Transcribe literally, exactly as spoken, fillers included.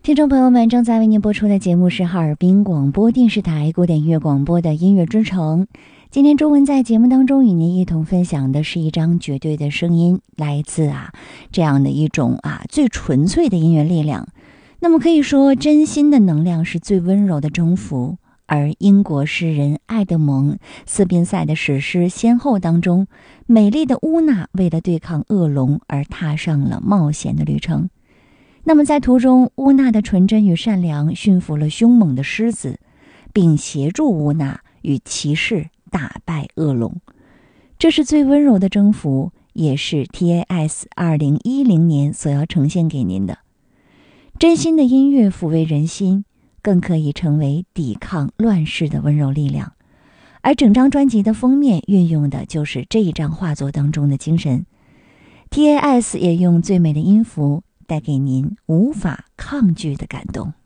听众朋友们，正在为您播出的节目是哈尔滨广播电视台古典音乐广播的音乐之城。今天中文在节目当中与您一同分享的是一张绝对的声音，来自啊这样的一种啊最纯粹的音乐力量。那么可以说，真心的能量是最温柔的征服。而英国诗人爱德蒙·斯宾塞的史诗《先后》当中，美丽的乌娜为了对抗恶龙而踏上了冒险的旅程。那么在途中，乌娜的纯真与善良驯服了凶猛的狮子，并协助乌娜与骑士打败恶龙。这是最温柔的征服，也是 T A S 二零一零年所要呈现给您的。真心的音乐抚慰人心，更可以成为抵抗乱世的温柔力量。而整张专辑的封面运用的就是这一张画作当中的精神。 T A S 也用最美的音符带给您无法抗拒的感动。